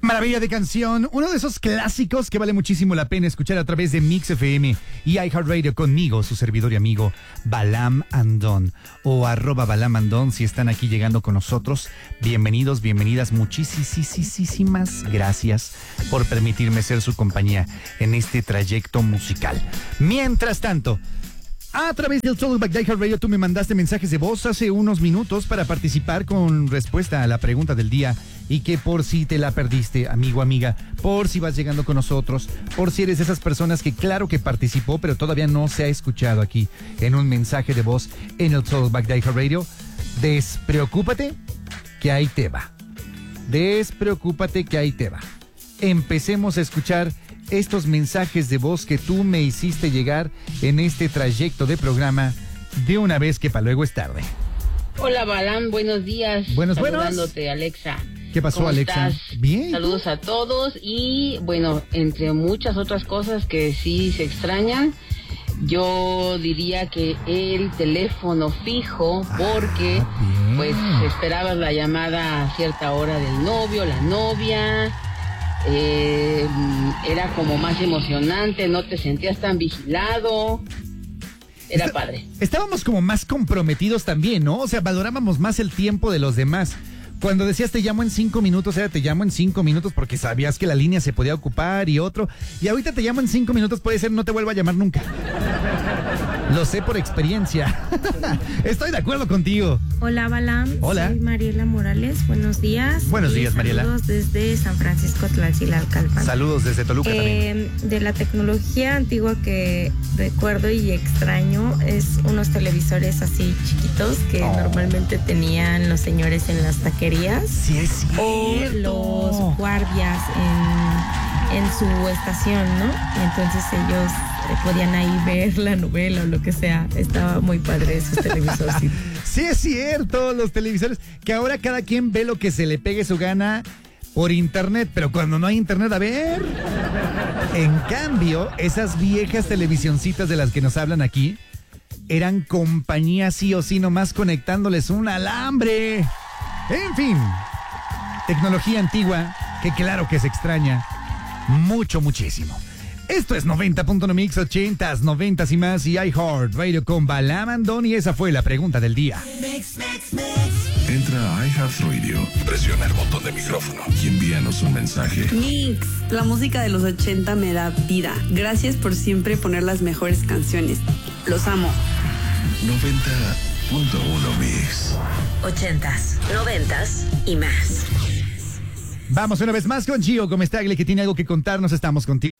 Maravilla de canción, uno de esos clásicos que vale muchísimo la pena escuchar a través de Mix FM y iHeartRadio conmigo, su servidor y amigo Balam Andón o @BalamAndón. Si están aquí llegando con nosotros, bienvenidos, bienvenidas, muchísimas gracias por permitirme ser su compañía en este trayecto musical. Mientras tanto, a través del Totalback de iHeartRadio tú me mandaste mensajes de voz hace unos minutos para participar con respuesta a la pregunta del día, y que por si te la perdiste, amigo, amiga, por si vas llegando con nosotros, por si eres de esas personas que claro que participó pero todavía no se ha escuchado aquí en un mensaje de voz en el Totalback de iHeartRadio, despreocúpate que ahí te va. Despreocúpate que ahí te va. Empecemos a escuchar estos mensajes de voz que tú me hiciste llegar en este trayecto de programa de una vez, que para luego es tarde. Hola, Balam, buenos días. Buenos. Saludándote, Alexa. ¿Qué pasó, ¿Cómo Alexa? estás? Bien. Saludos a todos y, bueno, entre muchas otras cosas que sí se extrañan, yo diría que el teléfono fijo, porque pues esperabas la llamada a cierta hora del novio, la novia. Era como más emocionante, no te sentías tan vigilado. Era padre. Estábamos como más comprometidos también, ¿no? O sea, valorábamos más el tiempo de los demás. Cuando decías te llamo en 5 minutos, era te llamo en 5 minutos porque sabías que la línea se podía ocupar y otro. Y ahorita te llamo en 5 minutos, puede ser no te vuelva a llamar nunca. Lo sé por experiencia. Estoy de acuerdo contigo. Hola, Balam. Hola. Soy Mariela Morales. Buenos días. Buenos días, Mariela. Saludos desde San Francisco, Tlalcilalcalpan. Saludos desde Toluca también. De la tecnología antigua que recuerdo y extraño es unos televisores así chiquitos que normalmente tenían los señores en las taquerías. Sí, es cierto. O los guardias en su estación, ¿no? Y entonces ellos podían ahí ver la novela o lo que sea. Estaba muy padre esos televisores. Sí, es cierto, los televisores, que ahora cada quien ve lo que se le pegue su gana por internet, pero cuando no hay internet, a ver. En cambio, esas viejas televisioncitas de las que nos hablan aquí eran compañía sí o sí, nomás conectándoles un alambre. En fin, tecnología antigua que claro que se extraña muchísimo. Esto es 90.1 Mix, 80s, 90s y más, y iHeartRadio con Balam Andón, y esa fue la pregunta del día. Entra a iHeartRadio, presiona el botón de micrófono y envíanos un mensaje. Mix, la música de los 80 me da vida. Gracias por siempre poner las mejores canciones. Los amo. 90.1 Mix. 80s, 90s y más. Vamos una vez más con Gio Gómez Tagle, que tiene algo que contarnos. Estamos contigo.